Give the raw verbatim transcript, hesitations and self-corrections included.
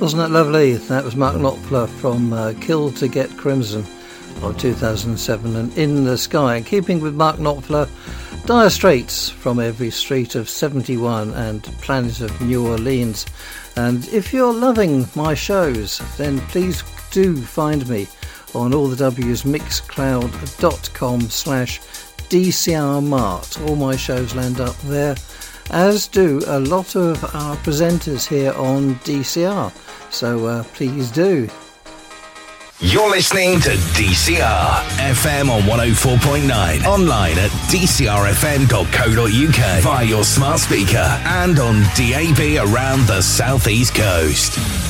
Wasn't that lovely? That was Mark Knopfler from uh, Kill to Get Crimson of two thousand seven, and In the Sky. And keeping with Mark Knopfler, Dire Straits from Every Street of seventy-one and Planet of New Orleans. And if you're loving my shows, then please do find me on all the W's, mixcloud.com slash DCRMart. All my shows land up there, as do a lot of our presenters here on D C R. So uh, please do. You're listening to D C R F M on one oh four point nine, online at d c r f m dot co dot u k, via your smart speaker, and on D A B around the South East Coast.